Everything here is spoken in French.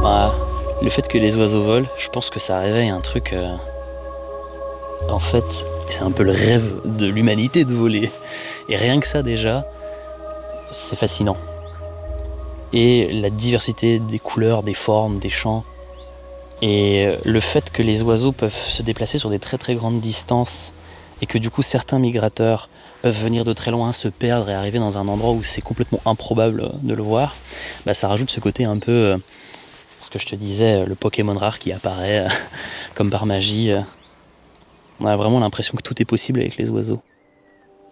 Bah, le fait que les oiseaux volent, je pense que ça réveille un truc. En fait, c'est un peu le rêve de l'humanité de voler. Et rien que ça déjà, c'est fascinant. Et la diversité des couleurs, des formes, des chants. Et le fait que les oiseaux peuvent se déplacer sur des très très grandes distances et que du coup certains migrateurs peuvent venir de très loin, se perdre et arriver dans un endroit où c'est complètement improbable de le voir, bah ça rajoute ce côté un peu, ce que je te disais, le Pokémon rare qui apparaît comme par magie. On a vraiment l'impression que tout est possible avec les oiseaux.